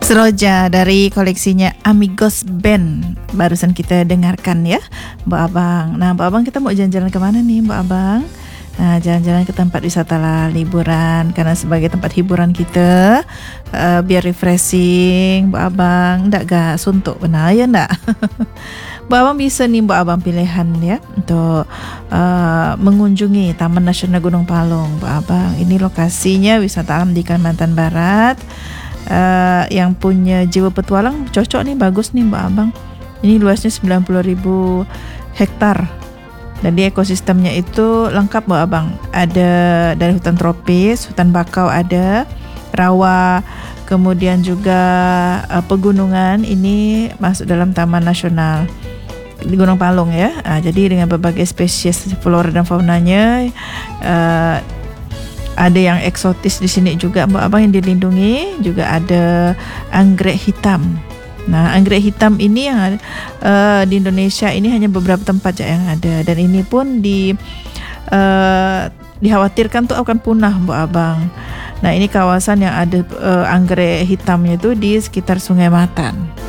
Seroja dari koleksinya Amigos Band barusan kita dengarkan ya, Mbak Abang. Nah, Mbak Abang, kita mau jalan-jalan ke mana nih, Mbak Abang? Nah, jalan-jalan ke tempat wisata lah, liburan, karena sebagai tempat hiburan kita, biar refreshing, Mbak Abang. Ndak gak suntuk benar ya ndak? Mbak Abang bisa nih, Mbak Abang, pilihan ya untuk mengunjungi Taman Nasional Gunung Palung, Mbak Abang. Ini lokasinya wisata alam di Kalimantan Barat. Yang punya jiwa petualang cocok nih, bagus nih Mbak Abang. Ini luasnya 90.000 hektar dan di ekosistemnya itu lengkap Mbak Abang. Ada dari hutan tropis, hutan bakau ada, rawa, kemudian juga pegunungan. Ini masuk dalam Taman Nasional di Gunung Palung ya. Jadi dengan berbagai spesies flora dan faunanya, ada yang eksotis di sini juga Mbak Abang yang dilindungi. Juga ada anggrek hitam. Nah, anggrek hitam ini yang di Indonesia ini hanya beberapa tempat yang ada, dan ini pun dikhawatirkan tuh akan punah Mbak Abang. Nah, ini kawasan yang ada anggrek hitamnya itu di sekitar Sungai Matan.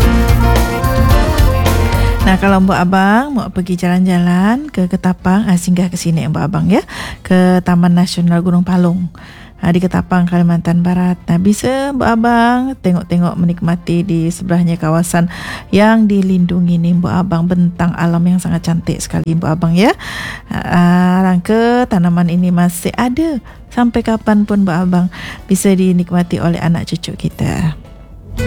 Nah, kalau Mbak Abang mau pergi jalan-jalan ke Ketapang, singgah ke sini Mbak Abang ya, ke Taman Nasional Gunung Palung di Ketapang, Kalimantan Barat. Nah, bisa Mbak Abang tengok-tengok, menikmati di sebelahnya kawasan yang dilindungi nih Mbak Abang, bentang alam yang sangat cantik sekali Mbak Abang ya. Rangka tanaman ini masih ada sampai kapanpun Mbak Abang, bisa dinikmati oleh anak cucu kita.